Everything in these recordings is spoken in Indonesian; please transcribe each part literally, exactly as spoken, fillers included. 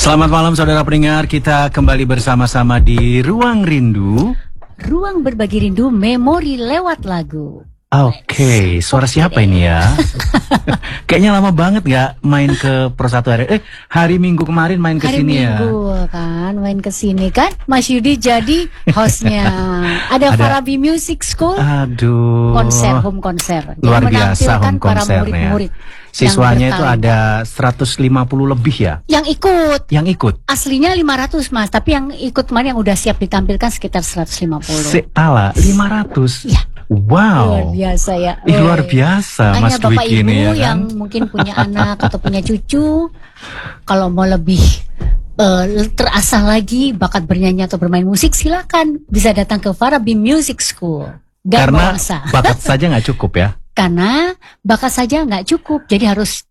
Selamat malam saudara pendengar, kita kembali bersama-sama di Ruang Rindu. Ruang berbagi rindu, memori lewat lagu. Oke, okay. Suara siapa ini ya? Kayaknya lama banget gak main ke Pro satu hari. Eh, hari Minggu kemarin main ke sini ya. Hari Minggu kan, main ke sini kan. Mas Yudi jadi hostnya. Ada, Ada Farabi Music School. Aduh. Konser, home konser. Luar biasa home konsernya. Murid-murid. Siswanya itu ada seratus lima puluh lebih ya? Yang ikut. Yang ikut? Aslinya lima ratus mas, tapi yang ikut kemarin yang udah siap ditampilkan sekitar seratus lima puluh. Seala, lima ratus? Ya. Wow. Luar biasa ya. Ih, luar biasa Hanya Mas Bapak Dwiki Ibu ini ya kan? Yang mungkin punya anak atau punya cucu, kalau mau lebih uh, terasah lagi bakat bernyanyi atau bermain musik, silakan bisa datang ke Farabi Music School. Dan Karena bangsa. bakat saja nggak cukup ya? Karena bakat saja nggak cukup, jadi harus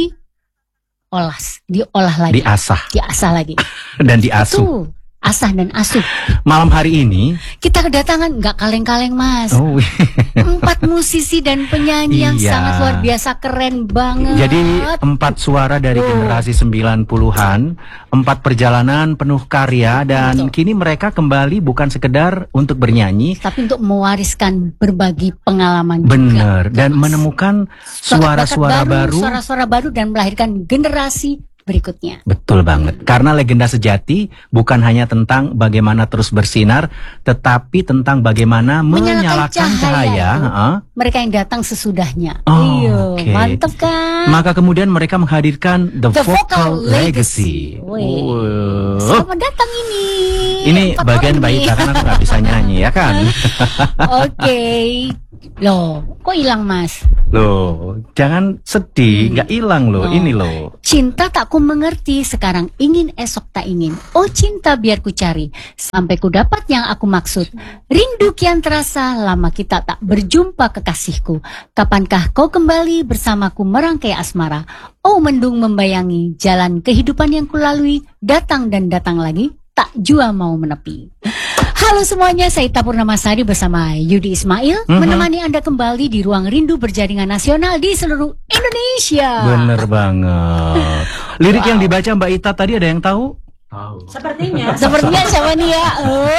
diolah, diolah lagi, diasah, diasah lagi, dan diasuh. Itu, asah dan asuh. Malam hari ini kita kedatangan nggak kaleng-kaleng mas. Oh. Empat musisi dan penyanyi yang iya. sangat luar biasa, keren banget. Jadi empat suara dari oh. generasi sembilan puluhan, empat perjalanan penuh karya, dan Betul. kini mereka kembali bukan sekedar untuk bernyanyi, tapi untuk mewariskan berbagi pengalaman. Bener, juga, dan mas. menemukan suara-suara baru, suara-suara baru, dan melahirkan generasi berikutnya. Betul banget. Karena legenda sejati bukan hanya tentang bagaimana terus bersinar, tetapi tentang bagaimana menyalakan, menyalakan cahaya, cahaya. Uh-huh. mereka yang datang sesudahnya. Oh, Iyo, okay. Mantap kan? Maka kemudian mereka menghadirkan The, The Vocal, Vocal Legacy. Wow. Selamat datang ini. Ini bagian Mbak Ita, kan aku gak bisa nyanyi ya kan? Oke. Okay. Loh, kok hilang mas? Loh, jangan sedih, nggak hmm. hilang loh, oh. ini loh. Cinta tak ku mengerti, sekarang ingin esok tak ingin. Oh cinta biar ku cari, sampai ku dapat yang aku maksud. Rindu kian terasa, lama kita tak berjumpa kekasihku. Kapankah kau kembali bersamaku merangkai asmara? Oh mendung membayangi, jalan kehidupan yang kulalui, datang dan datang lagi, tak jua mau menepi. Halo semuanya, saya Ita Purnamasari bersama Yudi Ismail mm-hmm. menemani Anda kembali di Ruang Rindu Berjaringan Nasional di seluruh Indonesia. Bener banget. Lirik wow. yang dibaca Mbak Ita tadi ada yang tahu? Tahu. Sepertinya. Sepertinya siapa nih ya?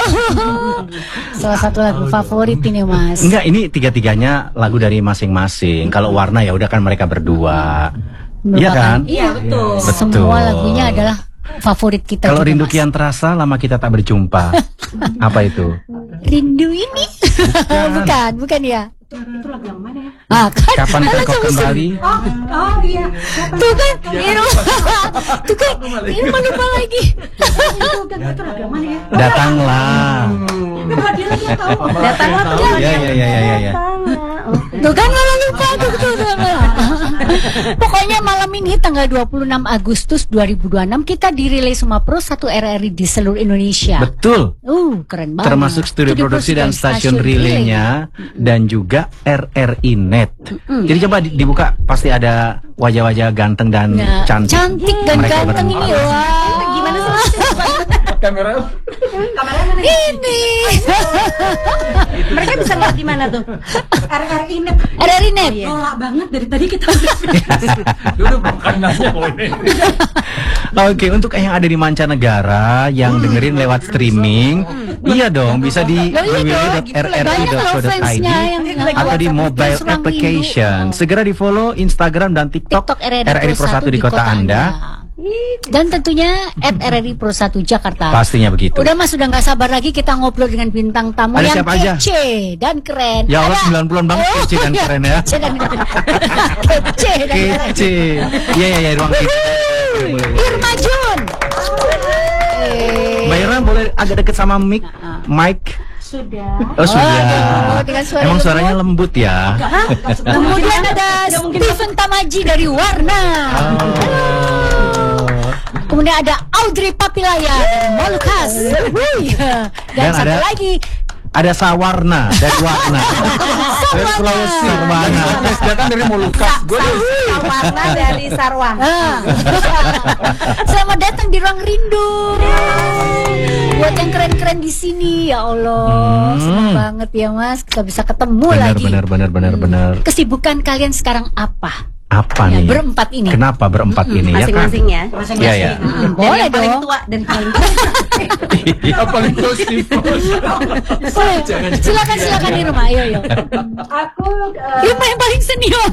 Oh. Salah satu lagu favorit ini mas. Enggak, ini tiga-tiganya lagu dari masing-masing. Kalau Warna ya udah kan mereka berdua. Iya kan? Iya betul. betul. Semua lagunya adalah favorit kita. Kalau rindu mas. kian terasa, lama kita tak berjumpa. Apa itu? Rindu ini? Bukan, bukan, bukan ya? Itu, itu lagu yang mana ya? Ah, kan? Kapan kau kembali? Oh, oh iya. Tuh kan, Iro. Tuh kan, Iro lupa lagi. Itu, itu lagu yang mana ya? Datanglah. Dia lagi yang tahu. Datanglah tuh. Ya, ya, ya, ya, ya. Tuh kan malah lupa tuh, tuh, tuh, tuh. Pokoknya malam ini tanggal dua puluh enam Agustus dua ribu dua puluh enam kita dirilai sama Pro satu R R I di seluruh Indonesia. Betul. Uh, keren banget. Termasuk studio, studio produksi dan stasiun relaynya relay. Dan juga R R I Net. Mm-hmm. Jadi coba dibuka, pasti ada wajah-wajah ganteng dan nah, cantik. Cantik dan mereka ganteng ini. Wah. Wow. Gimana sih? Kamera. Kamera mana? Ini. Mereka bisa lihat di mana tuh? R R I Net. R R I Net. Nolak banget dari tadi kita. Dulu bukan nanya boleh. Oke, untuk yang ada di mancanegara yang dengerin lewat streaming, iya dong, bisa di w w w dot r r i dot co dot i d atau di mobile application. Segera di follow Instagram dan TikTok R R I Pro satu di kota Anda. Dan tentunya at R R I Pro satu Jakarta. Pastinya begitu. Udah mas, sudah nggak sabar lagi kita ngobrol dengan bintang tamu ada yang kece aja? dan keren. Ya Allah, sembilan puluhan banget oh, kece dan keren ya. Kece dan keren. Kece dan keren. Kece. Iya iya ya, ruang kita. Irma Jun. Mbak Irma boleh agak deket sama mic, mic. Sudah. Oh sudah. Oh, dengan suara Emang lembut. suaranya lembut ya. Kemudian ada Steven Tamaji dari Warna. Oh. Kemudian ada Audrey Papilaya dari Molucas. Dan, Dan satu ada... lagi ada Sawarna dari Warna. Dari Sulawesi mana? Dia kan dari Molucas. Gue Sawarna dari Sarwang. Selamat datang di Ruang Rindu. Buat yang keren-keren di sini, ya Allah, hmm. senang banget ya Mas, kita bisa ketemu benar, lagi. Benar, benar, benar, hmm. benar. Kesibukan kalian sekarang apa? Apa Ya, nih? berempat ini. Kenapa berempat ini ya kan? Masing-masing ya. Iya ya. Hmm, Dari boleh yang paling dong. tua dan paling Yang paling positif. Boleh. Silakan silakan Irma, ayo yo. Aku eh, Irma yang paling senior.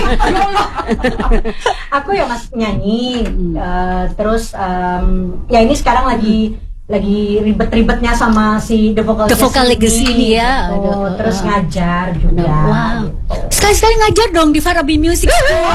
aku ya mas nyanyi. Eh, terus em, ya ini sekarang lagi lagi ribet-ribetnya sama si The Vocal The Vocal Legacy ini ya. gitu. Aduh. Terus ngajar juga. Wow. Sekali-sekali ngajar dong di Farabi Music School.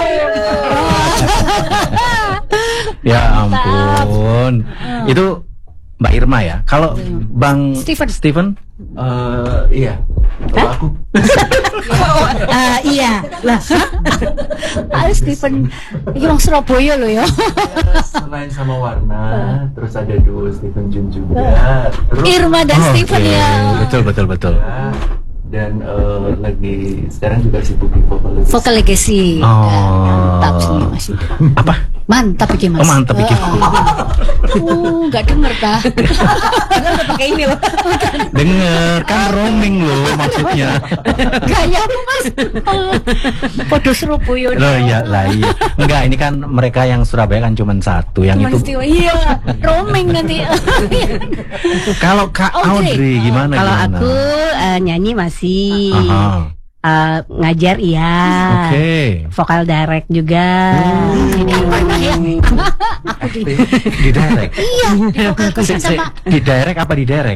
Ya ampun. Itu Mbak Irma ya. Kalau Bang Steven. Steven Eh, iya. Kalau aku Ah, iya. Lah, Ah, Steven, ini orang Surabaya loh ya. eh, selain sama Warna, terus ada duo Stephen Jun juga. Terus Irma dan Oh, Steven oke. ya. Betul betul betul. ya, dan eh, lagi sekarang juga sibuk di Vocal Legacy. Vocal Legacy. Oh. Mantap sih Mas. Apa? Mantap iki Mas. Oh, mantap iki. Uh, enggak denger dah. udah pakai ini loh. Dengar kan roaming loh maksudnya. Gayamu Mas. Podo Surabaya. Loh ya lah iya. Enggak, ini kan mereka yang Surabaya kan cuma satu, yang Cuman itu. istiwa. Iya, roaming nanti. Kalau Kak Audrey. Audrey gimana? Kalau gimana? aku eh, nyanyi masih, Aha. eh, ngajar iya, Oke. vokal direct juga. Aku di Di direct. Iya, di vokal Si- kesan si- sama Di direct apa di direct?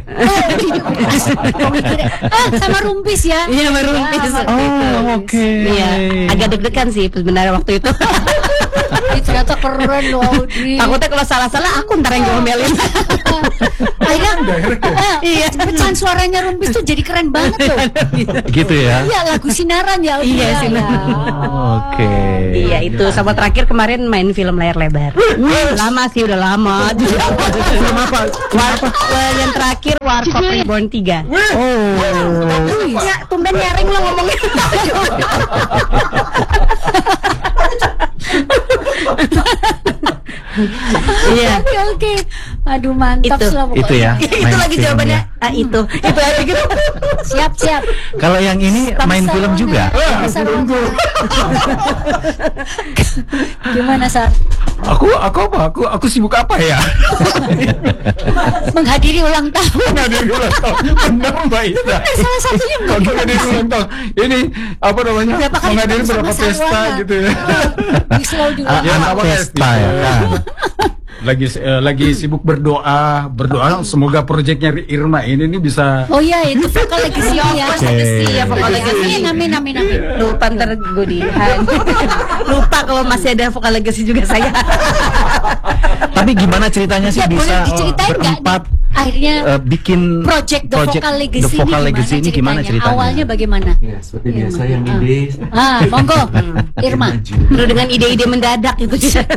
ah, sama Rumpis ya. Iya, baru Rumpis. Oh, oke. Iya, agak deg-degan sih sebenarnya waktu itu. Ih, ternyata keren loh Audrey. Takutnya kalau salah-salah aku ntar yang diomelin. Akhirnya iya, pecahan suaranya Rumpis tuh jadi keren banget tuh. Gitu ya. Iya, lagu Sinaran ya Audrey. Iya, ya. Sinaran. Oke. Iya, itu sama terakhir kemarin main film layar lebar. Lama sih, udah lama. Film apa? War, eh, yang terakhir Warkop Reborn tiga. Oh. Ya, tumben nyaring lo ngomongnya. Iya. Oke, oke. Aduh, mantap Itu. lah pokoknya. Itu ya. Itu main lagi filmnya. jawabannya. Ah, itu. Itu aja gitu. Siap, siap. Kalau yang ini main Bangsa film Wana. juga. Bangsa Wana. Gimana Sar? Aku aku apa? Aku aku sibuk apa ya? Menghadiri ulang tahun. Menghadiri ulang tahun. Benar Mbak Ida. Salah satunya Kalau menghadiri ulang tahun. Ini apa namanya? Berapa kali Menghadiri ketemu berapa sama pesta Sarwana. gitu ya. di slow juga. Ah, Ya, anak awalnya pesta gitu. ya kan. Lagi eh, lagi sibuk berdoa, berdoa semoga proyeknya Irma ini nih bisa Oh iya, itu vokal legacy ya. Oke. Iya, vokal legacy. Amin, amin, amin, amin. Lupa ntar gue dihan. Lupa kalau masih ada vokal legacy juga saya. Tapi gimana ceritanya sih Ya, boleh bisa diceritain nggak berempat nih? Akhirnya eh, bikin project The project Vocal Legacy, The Vocal ini, Legacy ini gimana ceritanya? Awalnya bagaimana? ya seperti biasa yang ide Ah, monggo, Irma. Terus dengan ide-ide mendadak itu.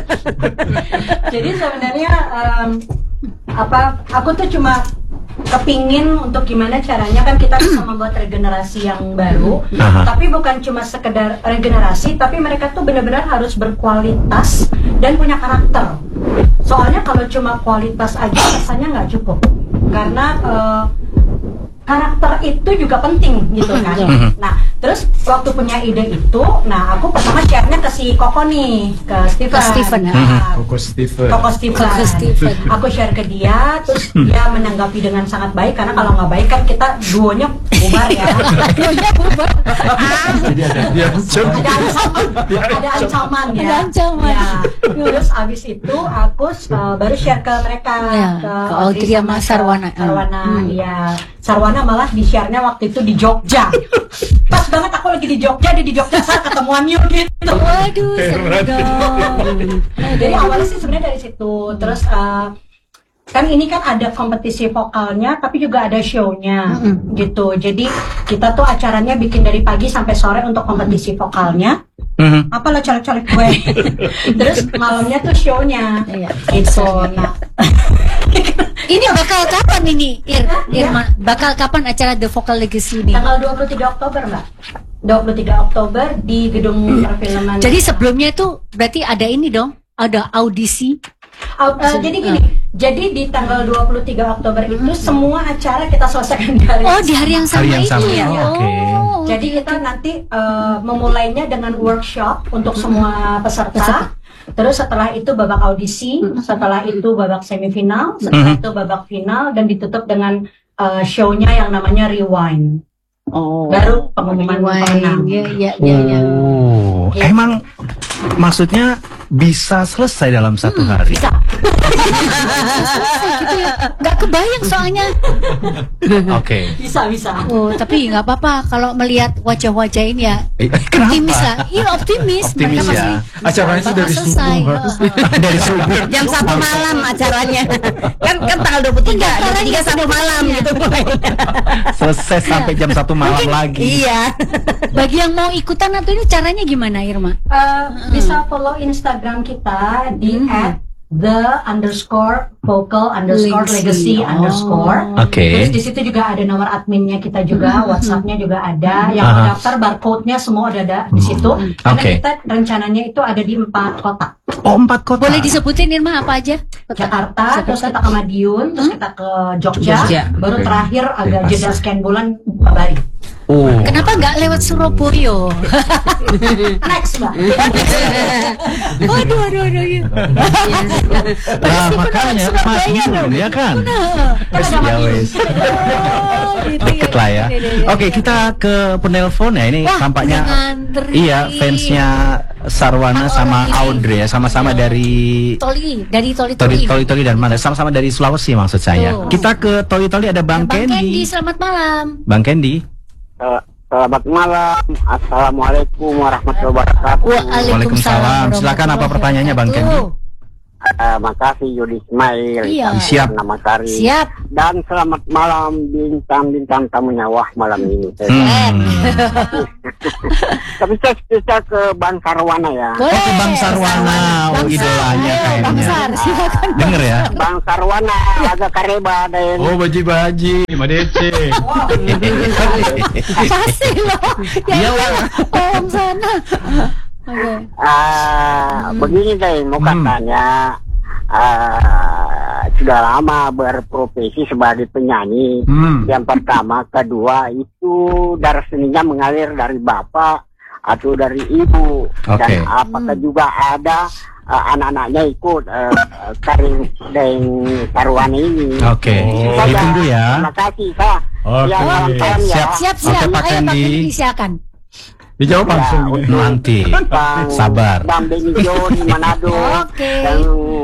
Jadi sebenarnya em, apa aku tuh cuma kepingin untuk gimana caranya kan kita bisa membuat regenerasi yang baru, Aha. tapi bukan cuma sekedar regenerasi, tapi mereka tuh benar-benar harus berkualitas dan punya karakter. Soalnya kalau cuma kualitas aja rasanya nggak cukup, karena eh, karakter itu juga penting gitu kan. Nah, terus waktu punya ide itu, nah aku pertama share-nya ke si Koko nih, ke Steven. Ke Steven, ya. Nah, Koko Steven. Koko Steven. Koko Steven. Aku share ke dia, terus dia menanggapi dengan sangat baik, karena kalau nggak baik kan kita duonya bubar ya. Akhirnya bubar. Jadi ada dia Ada ancaman, ada ancaman ya. Ada ancaman. Ya. Terus abis itu aku uh, baru share ke mereka, Ya, ke Audrey sama Sarwana. Sarwana, Hmm. ya. Sarwana malah di share-nya waktu itu di Jogja. Pas banget aku lagi di Jogja, dia di Jogja, saya ketemuan yuk gitu. Waduh, seru dong. Jadi awalnya sih sebenarnya dari situ. Terus uh, kan ini kan ada kompetisi vokalnya, tapi juga ada show-nya gitu. Jadi kita tuh acaranya bikin dari pagi sampai sore untuk kompetisi vokalnya. Mhm. Apalah colek-colek gue. Terus malamnya tuh show-nya. Iya. Gitu. Nah, Ini bakal kapan ini, Ir, Irma? Bakal kapan acara The Vocal Legacy ini? tanggal dua puluh tiga Oktober, Mbak. dua puluh tiga Oktober di gedung perfilman. Jadi sebelumnya itu berarti ada ini dong, ada audisi. Au- uh, jadi gini, Jadi di tanggal dua puluh tiga Oktober itu semua acara kita selesaikan di hari Oh, di hari yang sama Hari yang itu sama, ya. oke. Oh. Jadi kita nanti uh, memulainya dengan workshop untuk semua peserta. Peserta. Terus setelah itu babak audisi, setelah itu babak semifinal, setelah itu babak final, dan ditutup dengan uh, show-nya yang namanya Rewind. Oh. Baru pengumuman pemenang. Iya, iya, iya, iya. Oh, emang maksudnya bisa selesai dalam satu hari? Bisa. Gitu ya. Nggak kebayang soalnya. Oke. Bisa, bisa. Oh, tapi nggak apa-apa kalau melihat wajah-wajah ini ya. Eh, Optimis lah. Iya, optimis. Optimis Mereka ya. masih Acaranya itu dari bakal selesai. subuh. Heeh. Dari subuh. Jam satu malam acaranya. kan kan tanggal dua puluh tiga, dua puluh tiga satu malam gitu mulainya. Selesai sampai jam satu malam lagi. Iya. Bagi yang mau ikutan atau ini caranya gimana, Irma? Uh, bisa follow Instagram kita di at the underscore vocal underscore legacy Oh. underscore. Oke. Terus di situ juga ada nomor adminnya kita juga, WhatsAppnya juga ada. Yang Aha. mau daftar barcode-nya semua ada, ada di situ. Karena Oke. kita rencananya itu ada di empat kota. Oh, empat kota. Boleh disebutin Irma apa aja? Jakarta, terus kita ke Madiun, terus kita ke Jogja, Jogja. baru Oke. terakhir agak Oke. jeda sekian bulan Bali. Oh. Kenapa nggak lewat Surabaya? Next, Mbak. Waduh, waduh, waduh. iya. Nah, makanya Madiun ya kan. Wes, ya wes. Oh, gitu Deket lah ya. Iya, iya, iya. Oke, kita ke penelpon ya. Ini Wah, tampaknya udah ngantri. iya fansnya Sarwana Empat sama orang ini. Audrey ya, sama-sama dari Toli, dari Toli Toli Toli. Toli Toli dan mana? Sama-sama dari Sulawesi maksud saya. Betul. Kita ke Toli Toli ada Bang Bang Kendi, Kendi. selamat malam. Bang Kendi. Eh, Selamat malam, assalamualaikum warahmatullahi wabarakatuh. Waalaikumsalam. Silakan, apa pertanyaannya, Bang Kendi? Eh, makasih Yudi Ismail. Iya. Siap. Nama Sari. Siap. Dan selamat malam bintang-bintang tamunya wah malam ini. Hmm. Tapi saya spesial ke Bang Sarwana ya. Boleh. Oh, ke Bang Sarwana, oh Bang Sar. idolanya Ayo, Bang kayaknya. Sar, silakan. Denger ya. Bang Sarwana agak kareba dan Oh, baji-baji, Madece. Pasti loh. Ya Iya, Allah, Om sana. Oke. Ah, begini deh, mau Hmm. katanya ah, sudah lama berprofesi sebagai penyanyi. Hmm. Yang pertama, kedua itu darah seninya mengalir dari bapak atau dari ibu. Oke. Dan apakah juga ada uh, anak-anaknya ikut uh, karir dan Sarwana ini. Oke, Itu saja. ditunggu ya. Terima kasih, Pak. Oke. Ya, selamat malam ya. Siap. Siap, siap. Oke, Pak Ayo Bang Kendi. Kendi, silakan. Dijawab langsung. Ya, ini. Nanti. Bang, Sabar. Bang Benijo di Manado. Oke. Dan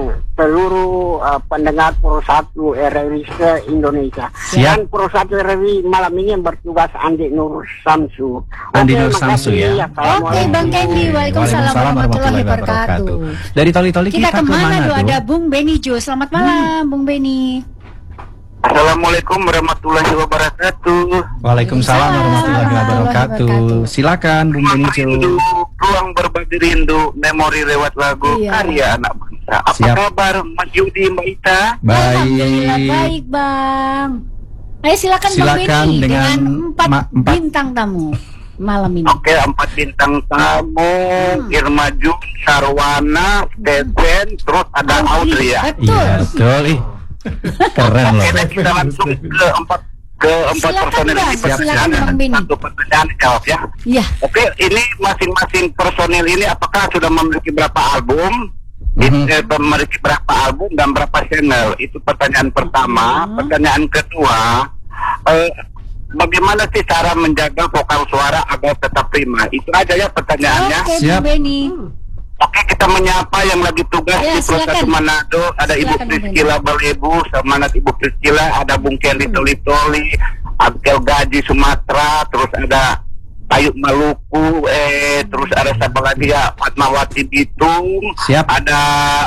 seluruh uh, pendengar Pro satu R R I se-Indonesia. Siap. Dan Pro satu R R I malam ini yang bertugas Andi Nur Samsu. Andi Oke, Nur Samsu makasih. ya. Oke, Bang Kendi. Waalaikumsalam warahmatullahi wabarakatuh. Dari Toli Toli Kita kita, kemana kemana tuh? tuh? Ada Bung Beni Jo. Selamat malam, Bung Beni. Assalamualaikum warahmatullahi wabarakatuh. Waalaikumsalam warahmatullahi wabarakatuh. Silakan Bung Beni Jo. Ruang berbagi rindu, memori lewat lagu, Iya. karya anak bangsa. Apa Siap. kabar Mas Yudi, Mbak Ita? Alhamdulillah Baik. baik, Bang. Ayo silakan, Bang Silakan Beni dengan dengan empat, ma- empat- bintang tamu malam ini. Oke, empat bintang tamu, Irma Jun, Sarwana, Deden, terus ada Audrey ya. Betul. Iya, betul. Ih, keren loh. Oke, kita langsung ke empat ke empat Silakan, personil Bang. ini Silakan, pertanyaan. Bang Beni. Satu pertanyaan jawab ya. Iya. Oke, ini masing-masing personil ini apakah sudah memiliki berapa album? Mhm. Eh, memiliki berapa album dan berapa channel? Itu pertanyaan pertama. Pertanyaan kedua, eh, bagaimana sih cara menjaga vokal suara agar tetap prima? Itu aja ya pertanyaannya. Oke, Siap. Bung Beni. Oke, kita menyapa yang lagi tugas Ya, di Pro silakan. satu Manado. Ada Ibu Silakan, Bung Priscila Balebu, semangat Ibu Priscila. Ada Bung Kendi Toli-Toli, Abdel Gaji Sumatera, terus ada Ayu Maluku, eh terus ada siapa lagi ya, Fatmawati Bitung. Siap. Ada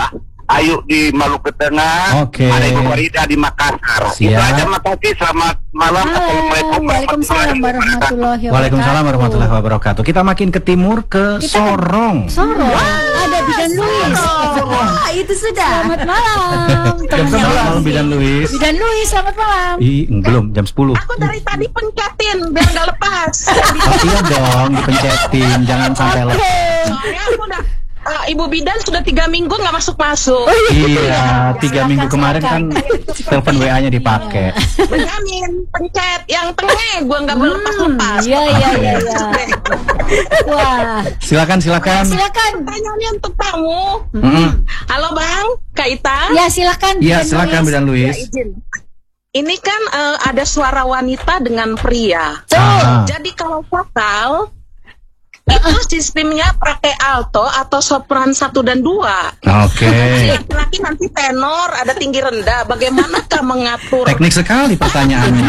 Ayu di Maluku Tengah. Oke. Ada Ibu Warida di Makassar. Itu Siap. aja, makasih. Selamat malam. Assalamualaikum Waalaikumsalam warahmatullahi wabarakatuh. Waalaikumsalam warahmatullahi wabarakatuh. Kita makin ke timur ke Kita- Sorong. Sorong. Ada Bidan Luis. Wah, itu sudah. Selamat malam. Jam Temannya selamat malam Bidan Luis. Bidan Luis, selamat malam. Ih, belum jam sepuluh. Aku dari tadi pencetin biar gak lepas. Oh, iya dong, dipencetin, jangan sampai lepas. Soalnya aku udah uh, Ibu Bidan sudah tiga minggu nggak masuk-masuk. Iya, tiga minggu kemarin kan telepon W A-nya dipakai. Benyamin, pencet yang tengah, gue nggak boleh lepas-lepas. Iya iya iya. iya. Wah. Silakan silakan. Silakan. Pertanyaannya untuk kamu. Mm. Halo Bang, Kak Ita. Ya silakan. Iya, Bidan silakan Luis. Bidan Luis. Ya, izin. Ini kan uh, ada suara wanita dengan pria. Ah. Jadi kalau vokal itu sistemnya pakai alto atau sopran satu dan dua. Oke. Laki-laki nanti tenor, ada tinggi rendah. Bagaimanakah mengatur? Teknik sekali pertanyaannya.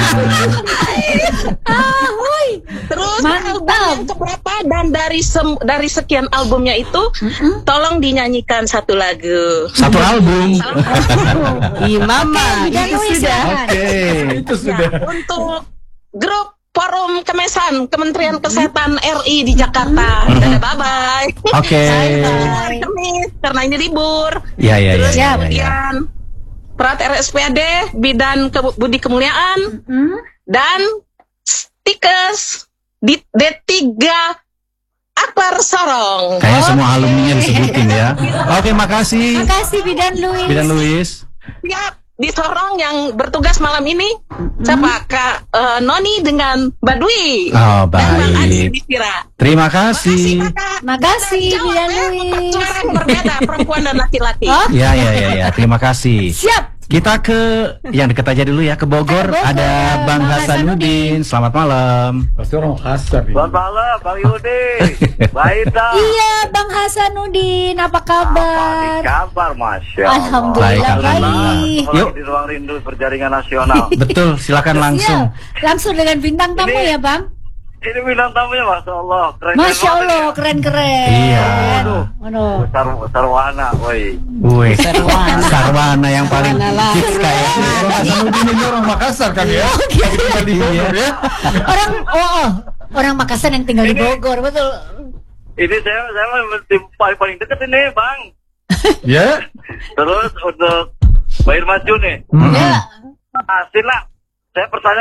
Ah, woi. Terus Mantap. album yang keberapa dan dari sem- dari sekian albumnya itu, tolong dinyanyikan satu lagu. Satu album. Ih, Mama, Bidan itu Luis, sudah. silakan. Oke. Itu sudah. Untuk grup Forum Kemesan Kementerian Kesehatan R I di Jakarta. Dadah, bye bye. Oke. Hari Kamis karena ini libur. Ya ya ya. Terus ya, ya, ya. kemudian Perat R S P A D, Bidan Ke- Budi Kemuliaan, Hmm? dan Stikes di D tiga Akbar Sorong. Kayaknya semua alumninya disebutin ya. Oke, makasih. Makasih Bidan Luis. Bidan Luis. Siap, di Sorong yang bertugas malam ini siapa? Kak eh, Noni dengan Mbak Dwi. Oh, Dan Bang Adi baik. Distira. Terima kasih. Kakak. Makasih Jauh, Bidan ya, Luis. suara yang berbeda perempuan dan laki-laki. Oh, Ya ya ya ya. Terima kasih. siap. Kita ke yang dekat aja dulu ya, ke Bogor. Ke Bogor, Ada Bang Bang Hasanuddin. Selamat malam. Pasti orang kasar ini. Selamat malam, Bang Yudi. Baik dah. Iya, Bang Hasanuddin, apa kabar? Apa kabar, Masya Allah. Alhamdulillah Baik, alhamdulillah. baik. Ketemu Yuk. lagi di ruang rindu berjaringan nasional. Betul, silakan langsung. Iya, langsung dengan bintang tamu Ini- ya, Bang. Ini bintang tamunya, Masya Allah. Keren Masya Allah, keren-keren. Iya. Waduh. Besar, besar warna, woi. Wih, Sarwana yang paling hits kayaknya. Hasanuddin ini orang Makassar kan ya? Oh, Lagi tinggal di Bogor ya. Orang oh, oh, orang Makassar yang tinggal di Bogor, betul. Ini saya, saya tim paling paling dekat ini, Bang. Ya. Terus untuk Mbak Irma Jun nih. Mm-mm. Ya. Hasil lah. Saya pertanyaan